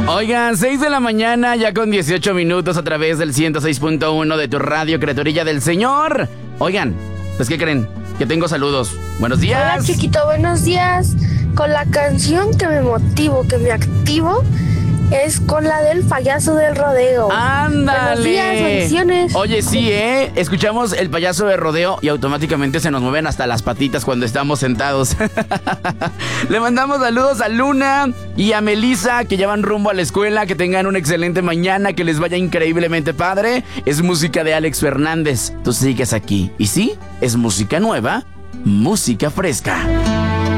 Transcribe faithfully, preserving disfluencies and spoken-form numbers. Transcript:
Oigan, seis de la mañana, ya con dieciocho minutos a través del ciento seis punto uno de tu radio, Criaturilla del Señor. Oigan, pues ¿qué creen? Que tengo saludos. Buenos días. Hola, chiquito, buenos días. Con la canción que me motivo, que me activo, es con la del payaso del rodeo. ¡Ándale! Buenos días, bendiciones. Oye, sí, ¿eh? Escuchamos el payaso de rodeo y automáticamente se nos mueven hasta las patitas cuando estamos sentados. Le mandamos saludos a Luna y a Melissa, que ya van rumbo a la escuela. Que tengan una excelente mañana, que les vaya increíblemente padre. Es música de Alex Fernández. Tú sigues aquí. Y sí, es música nueva, música fresca.